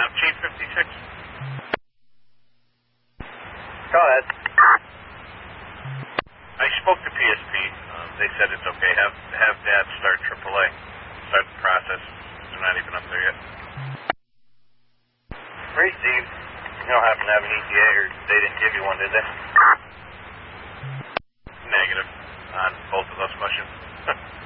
Chief 56. Go ahead. I spoke to PSP. They said it's okay. Have Dad start AAA. Start the process. They're not even up there yet. Free, Steve. You don't happen to have an ETA, or they didn't give you one, did they? Negative on both of those questions.